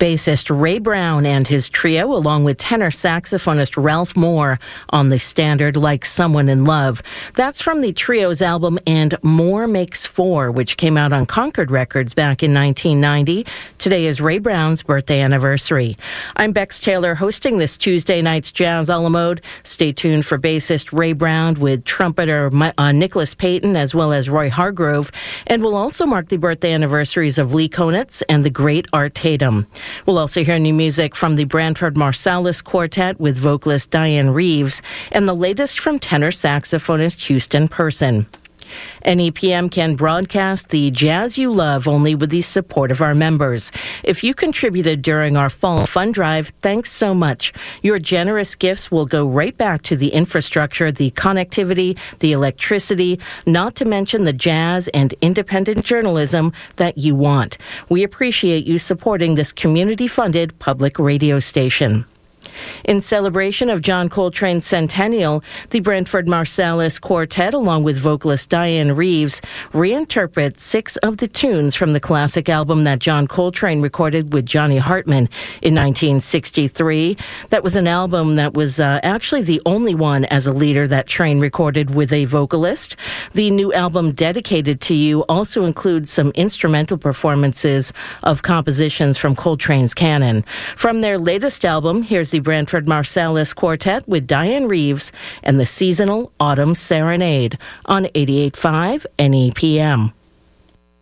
bassist Ray Brown and his trio, along with tenor saxophonist Ralph Moore, on the standard Like Someone in Love. That's from the trio's album And More Makes Four, which came out on Concord Records back in 1990. Today is Ray Brown's birthday anniversary. I'm Bex Taylor, hosting this Tuesday night's Jazz a la Mode. Stay tuned for bassist Ray Brown with trumpeter Nicholas Payton as well as Roy Hargrove. And we'll also mark the birthday anniversaries of Lee Konitz and the great Art Tatum. We'll also hear new music from the Branford Marsalis Quartet with vocalist Diane Reeves and the latest from tenor saxophonist Houston Person. NEPM can broadcast the jazz you love only with the support of our members. If you contributed during our fall fund drive, thanks so much. Your generous gifts will go right back to the infrastructure, the connectivity, the electricity, not to mention the jazz and independent journalism that you want. We appreciate you supporting this community-funded public radio station. In celebration of John Coltrane's centennial, the Branford Marsalis Quartet, along with vocalist Diane Reeves, reinterpret 6 of the tunes from the classic album that John Coltrane recorded with Johnny Hartman in 1963. That was an album that was actually the only one as a leader that Train recorded with a vocalist. The new album, Dedicated to You, also includes some instrumental performances of compositions from Coltrane's canon. From their latest album, here's the Branford Marsalis Quartet with Diane Reeves and the seasonal Autumn Serenade on 88.5 NEPM.